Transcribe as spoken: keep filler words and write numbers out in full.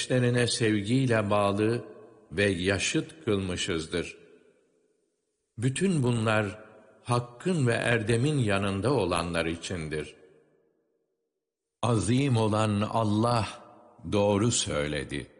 eşlerine sevgiyle bağlı ve yaşıt kılmışızdır. Bütün bunlar hakkın ve erdemin yanında olanlar içindir. Azim olan Allah doğru söyledi.